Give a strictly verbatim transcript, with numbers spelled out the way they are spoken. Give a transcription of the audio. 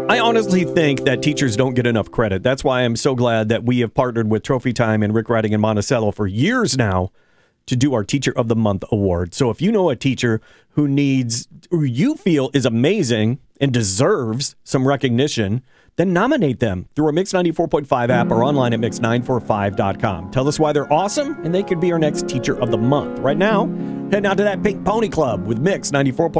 I honestly think that teachers don't get enough credit. That's why I'm so glad that we have partnered with Trophy Time and Rick Riding in Monticello for years now to do our Teacher of the Month award. So if you know a teacher who needs, who you feel is amazing and deserves some recognition, then nominate them through our Mix ninety-four point five app or online at mix nine four five dot com. Tell us why they're awesome, and they could be our next Teacher of the Month. Right now, head out to that Pink Pony Club with Mix ninety-four point five.